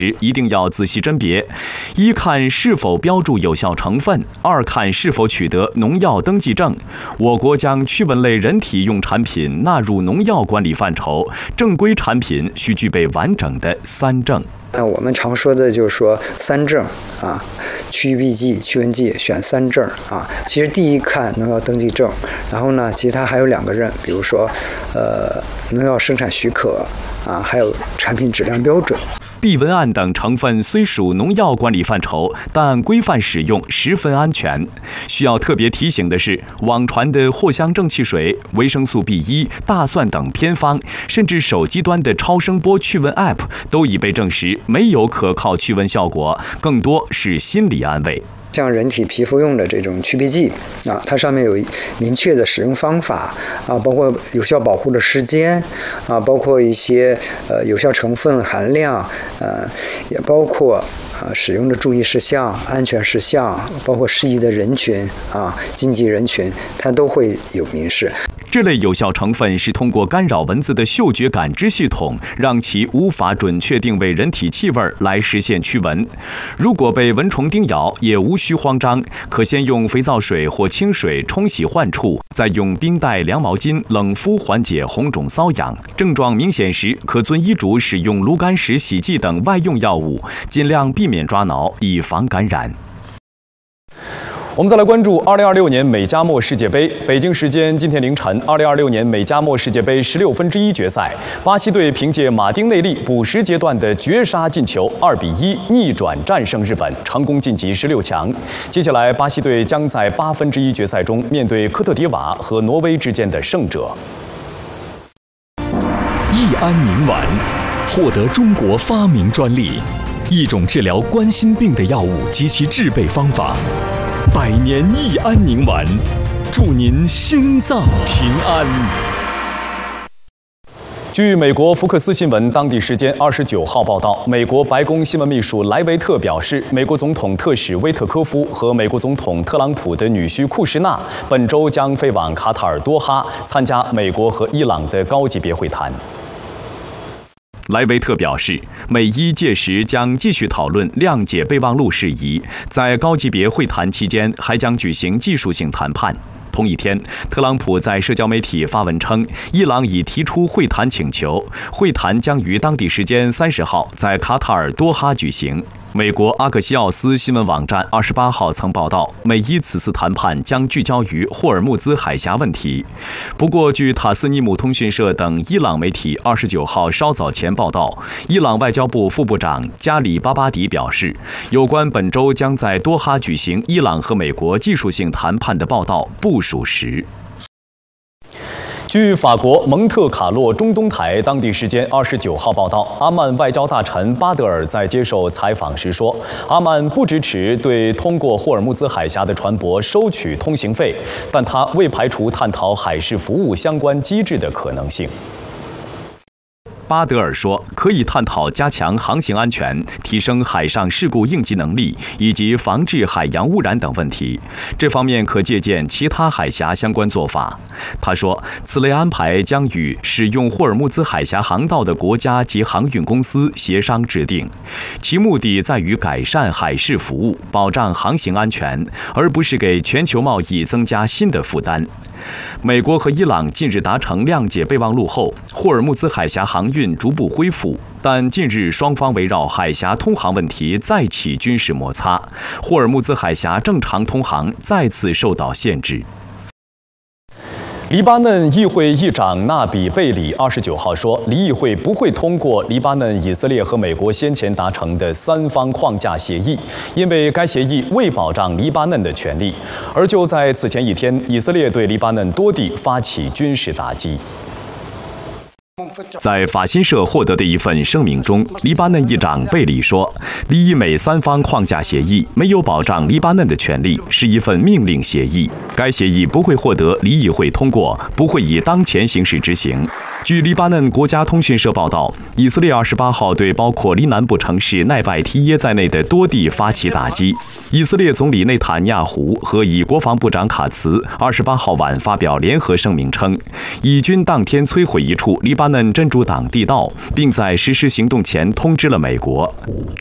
一定要仔细甄别：一看是否标注有效成分，二看是否取得农药登记证。我国将驱蚊类人体用产品纳入农药管理范畴，正规产品需具备完整的3证。 那我们常说的就是说3证啊，驱避剂、驱蚊剂选3证啊。其实第一看农药登记证，然后呢，其他还有2个证，比如说农药生产许可啊，还有产品质量标准。 避蚊胺等成分虽属农药管理范畴，但规范使用十分安全。需要特别提醒的是，网传的藿香正气水、维生素 B1、大蒜等偏方，甚至手机端的超声波驱蚊 App， 都已被证实没有可靠驱蚊效果，更多是心理安慰。 像人体皮肤用的这种驱避剂啊，它上面有明确的使用方法啊，包括有效保护的时间啊，包括一些有效成分含量，也包括使用的注意事项、安全事项，包括适宜的人群啊、禁忌人群，它都会有明示。 这类有效成分是通过干扰蚊子的嗅觉感知系统，让其无法准确定位人体气味来实现驱蚊。如果被蚊虫叮咬，也无需慌张，可先用肥皂水或清水冲洗患处，再用冰袋、凉毛巾冷敷缓解红肿瘙痒。症状明显时，可遵医嘱使用炉甘石洗剂等外用药物，尽量避免抓挠，以防感染。 我们再来关注2026年美加墨世界杯。北京时间今天凌晨，2026年美加墨世界杯16分之一决赛，巴西队凭借马丁内利补时阶段的绝杀进球，2-1逆转战胜日本，成功晋级16强。接下来，巴西队将在8分之一决赛中面对科特迪瓦和挪威之间的胜者。 益安宁丸获得中国发明专利，一种治疗冠心病的药物及其制备方法。100年益安宁丸，祝您心脏平安。 据美国福克斯新闻当地时间29号报道，美国白宫新闻秘书莱维特表示，美国总统特使威特科夫和美国总统特朗普的女婿库什纳本周将飞往卡塔尔多哈参加美国和伊朗的高级别会谈。 莱维特表示，美伊届时将继续讨论谅解备忘录事宜，在高级别会谈期间还将举行技术性谈判。同一天，特朗普在社交媒体发文称，伊朗已提出会谈请求，会谈将于当地时间30号在卡塔尔多哈举行。美国阿克西奥斯新闻网站28号曾报道，美伊此次谈判将聚焦于霍尔木兹海峡问题。不过，据塔斯尼姆通讯社等伊朗媒体29号稍早前报道，伊朗外交部副部长加里巴巴迪表示，有关本周将在多哈举行伊朗和美国技术性谈判的报道不属实。 据法国蒙特卡洛中东台当地时间29号报道，阿曼外交大臣巴德尔在接受采访时说，阿曼不支持对通过霍尔木兹海峡的船舶收取通行费，但他未排除探讨海事服务相关机制的可能性。 巴德尔说，可以探讨加强航行安全、提升海上事故应急能力以及防治海洋污染等问题。这方面可借鉴其他海峡相关做法。他说，此类安排将与使用霍尔木兹海峡航道的国家及航运公司协商制定，其目的在于改善海事服务，保障航行安全，而不是给全球贸易增加新的负担。美国和伊朗近日达成谅解备忘录后，霍尔木兹海峡航运逐步恢复，但近日双方围绕海峡通航问题再起军事摩擦，霍尔木兹海峡正常通航再次受到限制。 黎巴嫩议会议长纳比贝里29号说，黎议会不会通过黎巴嫩、以色列和美国先前达成的3方框架协议，因为该协议未保障黎巴嫩的权利。而就在此前一天，以色列对黎巴嫩多地发起军事打击。 在法新社获得的一份声明中，黎巴嫩议长贝里说，黎以美3方框架协议没有保障黎巴嫩的权利，是一份命令协议。该协议不会获得黎议会通过，不会以当前形式执行。 据黎巴嫩国家通讯社报道，以色列28号对包括黎南部城市奈拜提耶在内的多地发起打击。以色列总理内塔尼亚胡和以国防部长卡茨28号晚发表联合声明称，以军当天摧毁一处黎巴嫩真主党地道，并在实施行动前通知了美国。